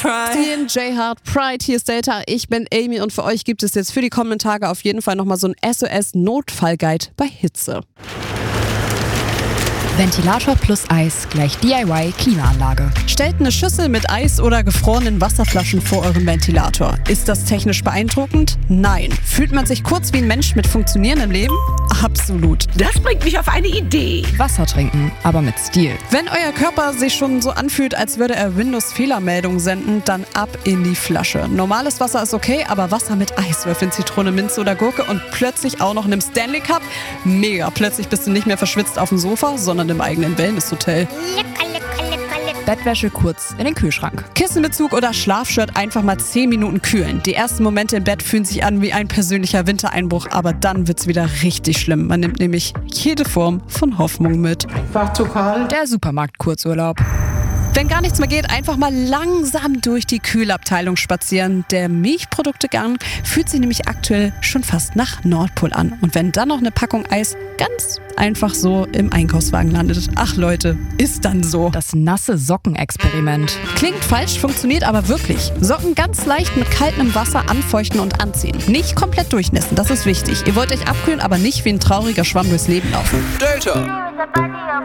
Pride. J-Hard Pride, hier ist Delta, ich bin Amy und für euch gibt es jetzt für die kommenden Tage auf jeden Fall nochmal so ein SOS-Notfallguide bei Hitze. Ventilator plus Eis gleich DIY-Klimaanlage. Stellt eine Schüssel mit Eis oder gefrorenen Wasserflaschen vor euren Ventilator. Ist das technisch beeindruckend? Nein. Fühlt man sich kurz wie ein Mensch mit funktionierendem Leben? Absolut. Das bringt mich auf eine Idee. Wasser trinken, aber mit Stil. Wenn euer Körper sich schon so anfühlt, als würde er Windows-Fehlermeldungen senden, dann ab in die Flasche. Normales Wasser ist okay, aber Wasser mit Eiswürfeln, Zitrone, Minze oder Gurke und plötzlich auch noch in einem Stanley Cup? Mega. Plötzlich bist du nicht mehr verschwitzt auf dem Sofa, sondern im eigenen Wellnesshotel. Bettwäsche kurz in den Kühlschrank. Kissenbezug oder Schlafshirt einfach mal 10 Minuten kühlen. Die ersten Momente im Bett fühlen sich an wie ein persönlicher Wintereinbruch, aber dann wird's wieder richtig schlimm. Man nimmt nämlich jede Form von Hoffnung mit. War zu kalt. Der Supermarkt-Kurzurlaub. Wenn gar nichts mehr geht, einfach mal langsam durch die Kühlabteilung spazieren. Der Milchproduktegang fühlt sich nämlich aktuell schon fast nach Nordpol an. Und wenn dann noch eine Packung Eis ganz einfach so im Einkaufswagen landet. Ach Leute, ist dann so. Das nasse Socken-Experiment. Klingt falsch, funktioniert aber wirklich. Socken ganz leicht mit kaltem Wasser anfeuchten und anziehen. Nicht komplett durchnässen, das ist wichtig. Ihr wollt euch abkühlen, aber nicht wie ein trauriger Schwamm durchs Leben laufen. Delta.